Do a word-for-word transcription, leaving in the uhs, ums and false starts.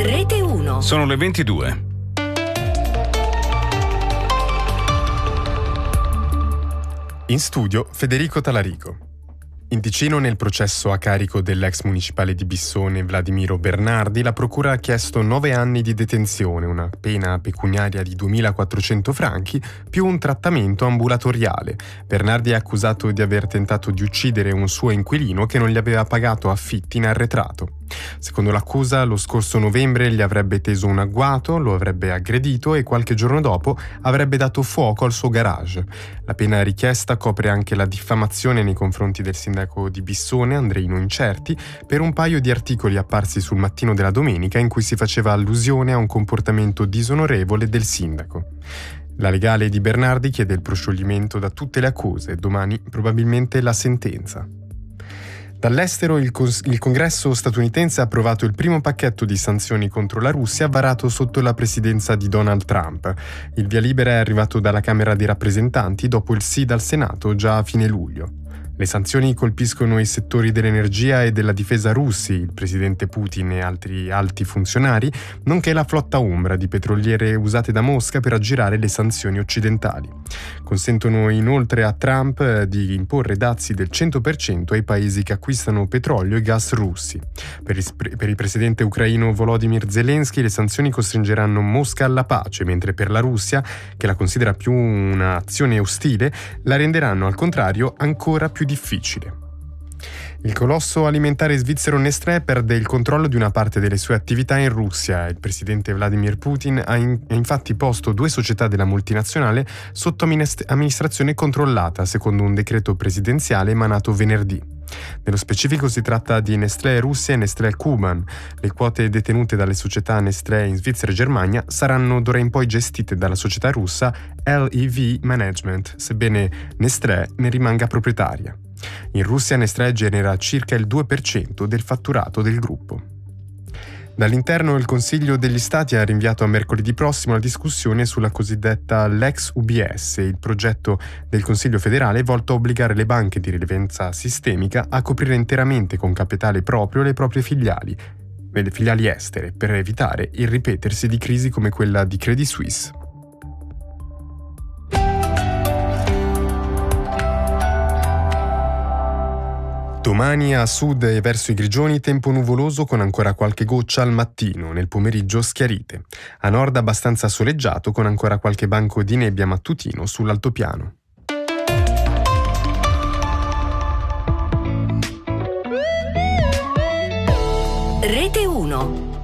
Rete uno. Sono le ventidue. In studio Federico Talarico. In Ticino, nel processo a carico dell'ex municipale di Bissone Vladimiro Bernardi, la procura ha chiesto nove anni di detenzione, una pena pecuniaria di duemilaquattrocento franchi, più un trattamento ambulatoriale. Bernardi è accusato di aver tentato di uccidere un suo inquilino che non gli aveva pagato affitti in arretrato. Secondo l'accusa, lo scorso novembre gli avrebbe teso un agguato, lo avrebbe aggredito e qualche giorno dopo avrebbe dato fuoco al suo garage. La pena richiesta copre anche la diffamazione nei confronti del sindaco di Bissone, Andreino Incerti, per un paio di articoli apparsi sul Mattino della Domenica in cui si faceva allusione a un comportamento disonorevole del sindaco. La legale di Bernardi chiede il proscioglimento da tutte le accuse, domani probabilmente la sentenza. Dall'estero il, cons- il Congresso statunitense ha approvato il primo pacchetto di sanzioni contro la Russia varato sotto la presidenza di Donald Trump. Il via libera è arrivato dalla Camera dei rappresentanti dopo il sì dal Senato già a fine luglio. Le sanzioni colpiscono i settori dell'energia e della difesa russi, il presidente Putin e altri alti funzionari, nonché la flotta ombra di petroliere usate da Mosca per aggirare le sanzioni occidentali. Consentono inoltre a Trump di imporre dazi del cento per cento ai paesi che acquistano petrolio e gas russi. Per il, per il presidente ucraino Volodymyr Zelensky le sanzioni costringeranno Mosca alla pace, mentre per la Russia, che la considera più un'azione ostile, la renderanno al contrario ancora più difficile. Il colosso alimentare svizzero Nestlé perde il controllo di una parte delle sue attività in Russia. Il presidente Vladimir Putin ha, in, ha infatti posto due società della multinazionale sotto amministrazione controllata, secondo un decreto presidenziale emanato venerdì. Nello specifico si tratta di Nestlé Russia e Nestlé Kuban. Le quote detenute dalle società Nestlé in Svizzera e Germania saranno d'ora in poi gestite dalla società russa L E V Management, sebbene Nestlé ne rimanga proprietaria. In Russia Nestlé genera circa il due per cento del fatturato del gruppo. Dall'interno il Consiglio degli Stati ha rinviato a mercoledì prossimo la discussione sulla cosiddetta Lex U B S, il progetto del Consiglio federale volto a obbligare le banche di rilevanza sistemica a coprire interamente con capitale proprio le proprie filiali, le filiali estere, per evitare il ripetersi di crisi come quella di Credit Suisse. Domani a sud e verso i Grigioni tempo nuvoloso con ancora qualche goccia al mattino, nel pomeriggio schiarite. A nord abbastanza soleggiato con ancora qualche banco di nebbia mattutino sull'altopiano. Rete uno.